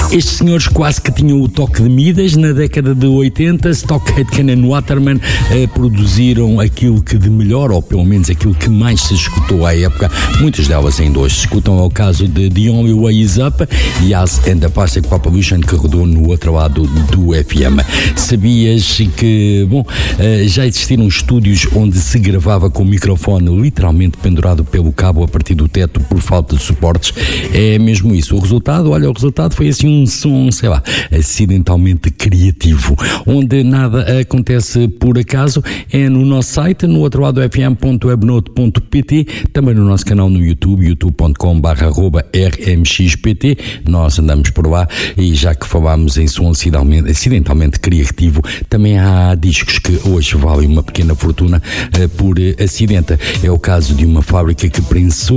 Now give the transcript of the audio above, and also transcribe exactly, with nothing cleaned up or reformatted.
Estes senhores quase que tinham o toque de Midas. Na década de oitenta, Stock Aitken e Waterman eh, produziram aquilo que de melhor, ou pelo menos aquilo que mais se escutou à época. Muitas delas ainda hoje se escutam. É o caso de The Only Way Is Up e As and the Plastic Population, que rodou no outro lado do F M. Sabias que, bom, eh, já existiram estúdios onde se gravava com o microfone literalmente pendurado pelo cabo a partir do teto por falta de suportes? É mesmo isso. O resultado, olha, o resultado foi assim um som, sei lá, acidentalmente criativo. Onde nada acontece por acaso é no nosso site, no outro lado f m ponto webnote ponto p t, também no nosso canal no YouTube, youtube ponto com barra r m x p t. Nós andamos por lá e já que falámos em som acidentalmente, acidentalmente criativo, também há discos que hoje valem uma pequena fortuna uh, por uh, acidente. É o caso de uma fábrica que prensou